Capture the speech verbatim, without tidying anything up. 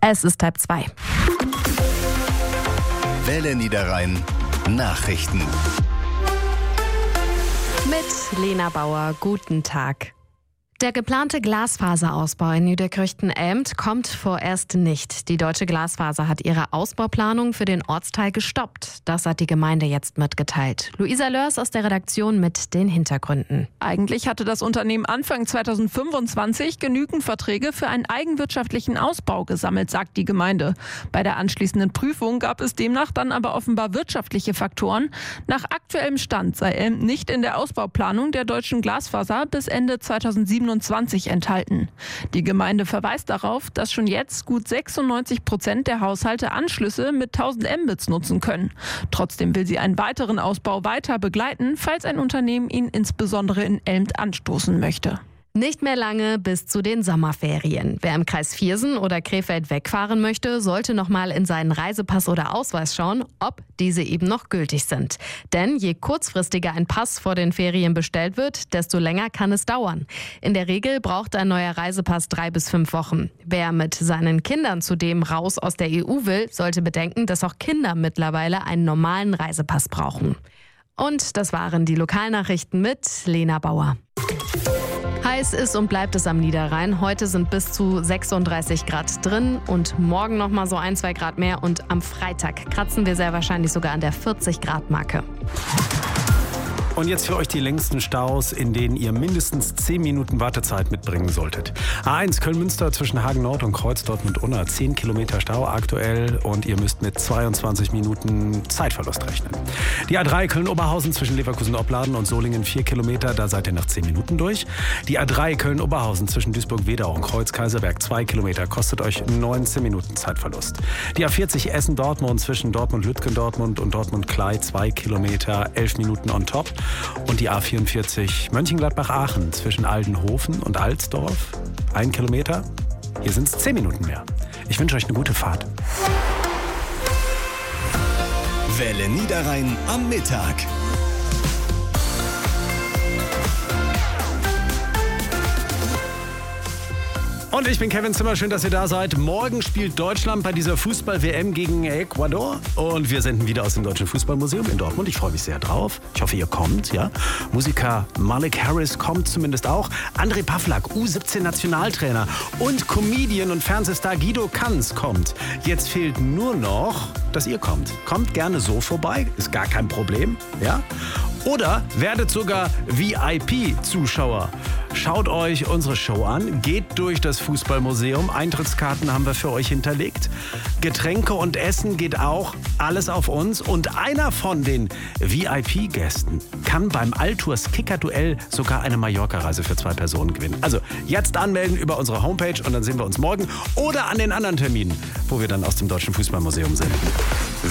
Es ist halb zwei. Welle Niederrhein Nachrichten. Mit Lena Bauer, guten Tag. Der geplante Glasfaserausbau in Niederkrüchten-Elmt kommt vorerst nicht. Die Deutsche Glasfaser hat ihre Ausbauplanung für den Ortsteil gestoppt. Das hat die Gemeinde jetzt mitgeteilt. Luisa Lörs aus der Redaktion mit den Hintergründen. Eigentlich hatte das Unternehmen Anfang zweitausendfünfundzwanzig genügend Verträge für einen eigenwirtschaftlichen Ausbau gesammelt, sagt die Gemeinde. Bei der anschließenden Prüfung gab es demnach dann aber offenbar wirtschaftliche Faktoren. Nach aktuellem Stand sei Elmt nicht in der Ausbauplanung der Deutschen Glasfaser bis Ende zweitausendsiebenundzwanzig enthalten. Die Gemeinde verweist darauf, dass schon jetzt gut sechsundneunzig Prozent der Haushalte Anschlüsse mit tausend Mbits nutzen können. Trotzdem will sie einen weiteren Ausbau weiter begleiten, falls ein Unternehmen ihn insbesondere in Elmt anstoßen möchte. Nicht mehr lange bis zu den Sommerferien. Wer im Kreis Viersen oder Krefeld wegfahren möchte, sollte noch mal in seinen Reisepass oder Ausweis schauen, ob diese eben noch gültig sind. Denn je kurzfristiger ein Pass vor den Ferien bestellt wird, desto länger kann es dauern. In der Regel braucht ein neuer Reisepass drei bis fünf Wochen. Wer mit seinen Kindern zudem raus aus der E U will, sollte bedenken, dass auch Kinder mittlerweile einen normalen Reisepass brauchen. Und das waren die Lokalnachrichten mit Lena Bauer. Heiß ist und bleibt es am Niederrhein. Heute sind bis zu sechsunddreißig Grad drin und morgen noch mal so ein, zwei Grad mehr. Und am Freitag kratzen wir sehr wahrscheinlich sogar an der vierzig Grad Marke. Und jetzt für euch die längsten Staus, in denen ihr mindestens zehn Minuten Wartezeit mitbringen solltet. A eins Köln-Münster zwischen Hagen-Nord und Kreuz Dortmund-Unna. zehn Kilometer Stau aktuell und ihr müsst mit zweiundzwanzig Minuten Zeitverlust rechnen. Die A drei Köln-Oberhausen zwischen Leverkusen-Opladen und Solingen vier Kilometer, da seid ihr nach zehn Minuten durch. Die A drei Köln-Oberhausen zwischen Duisburg-Wedau und Kreuz-Kaiserberg zwei Kilometer, kostet euch neunzehn Minuten Zeitverlust. Die A vierzig Essen-Dortmund zwischen Dortmund-Lütgendortmund und Dortmund-Klei zwei Kilometer, elf Minuten on top. Und die A vierundvierzig Mönchengladbach-Aachen zwischen Aldenhofen und Alsdorf, ein Kilometer. Hier sind es zehn Minuten mehr. Ich wünsche euch eine gute Fahrt. Welle Niederrhein am Mittag. Und ich bin Kevin Zimmer, schön, dass ihr da seid. Morgen spielt Deutschland bei dieser Fußball-W M gegen Ecuador. Und wir senden wieder aus dem Deutschen Fußballmuseum in Dortmund. Ich freue mich sehr drauf. Ich hoffe, ihr kommt. Ja? Musiker Malik Harris kommt zumindest auch. André Pavlak, U siebzehn Nationaltrainer. Und Comedian und Fernsehstar Guido Kanz kommt. Jetzt fehlt nur noch, dass ihr kommt. Kommt gerne so vorbei, ist gar kein Problem. Ja? Oder werdet sogar V I P-Zuschauer. Schaut euch unsere Show an, geht durch das Fußballmuseum. Eintrittskarten haben wir für euch hinterlegt. Getränke und Essen geht auch, alles auf uns. Und einer von den V I P-Gästen kann beim Altours Kicker-Duell sogar eine Mallorca-Reise für zwei Personen gewinnen. Also jetzt anmelden über unsere Homepage und dann sehen wir uns morgen oder an den anderen Terminen, wo wir dann aus dem Deutschen Fußballmuseum sind.